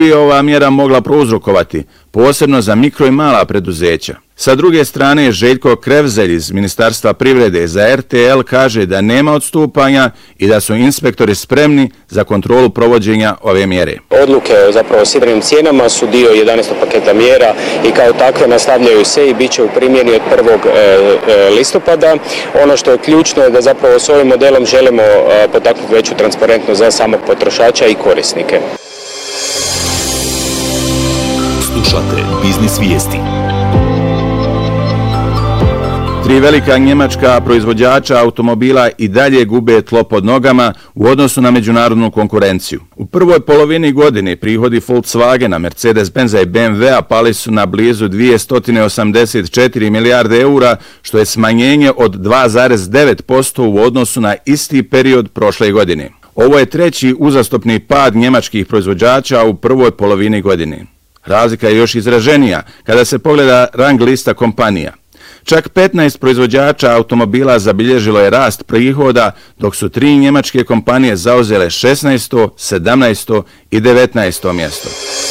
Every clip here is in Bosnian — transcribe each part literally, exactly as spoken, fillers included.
bi ova mjera mogla prouzrokovati, posebno za mikro i mala preduzeća. Sa druge strane, Željko Krevzelj iz Ministarstva privrede za R T L kaže da nema odstupanja i da su inspektori spremni za kontrolu provođenja ove mjere. Odluke zapravo o sidrenim cijenama su dio jedanaestog paketa mjera i kao takve nastavljaju se i bit će u primjeni od prvog listopada. Ono što je ključno je da zapravo s ovim modelom želimo potaknuti veću transparentnost za samog potrošača i korisnike. Slušate Biznis vijesti. Tri velika njemačka proizvođača automobila i dalje gube tlo pod nogama u odnosu na međunarodnu konkurenciju. U prvoj polovini godine prihodi Volkswagena, Mercedes-Benza i B M W-a pali su na blizu dvjesto osamdeset četiri milijarde eura, što je smanjenje od dva zarez devet posto u odnosu na isti period prošle godine. Ovo je treći uzastopni pad njemačkih proizvođača u prvoj polovini godine. Razlika je još izraženija kada se pogleda rang lista kompanija. Čak petnaest proizvođača automobila zabilježilo je rast prihoda, dok su tri njemačke kompanije zauzele šesnaesto, sedamnaesto i devetnaesto mjesto.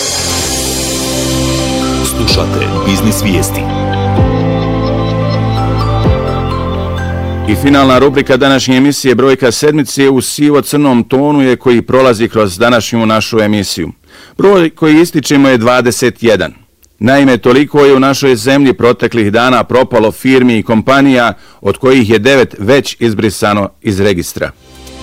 Slušate Biznis vijesti. I finalna rubrika današnje emisije Brojka sedmice u sivo-crnom tonu je koji prolazi kroz današnju našu emisiju. Broj koji ističemo je dvadeset jedan. Naime, toliko je u našoj zemlji proteklih dana propalo firmi i kompanija, od kojih je devet već izbrisano iz registra.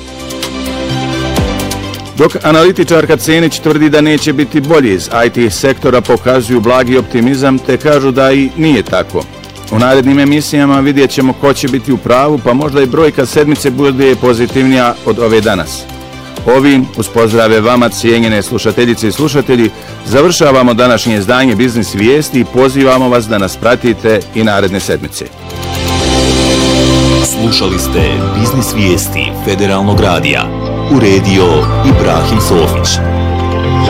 Dok analitičarka Cenić tvrdi da neće biti bolje, iz I T sektora pokazuju blagi optimizam te kažu da i nije tako. U narednim emisijama vidjet ćemo ko će biti u pravu, pa možda i brojka sedmice bude pozitivnija od ove danas. Ovim, uz pozdrave vama, cijenjene slušateljice i slušatelji, završavamo današnje izdanje Biznis vijesti i pozivamo vas da nas pratite i naredne sedmice. Slušali ste Biznis vijesti Federalnog radija. Uredio Ibrahim Sofić.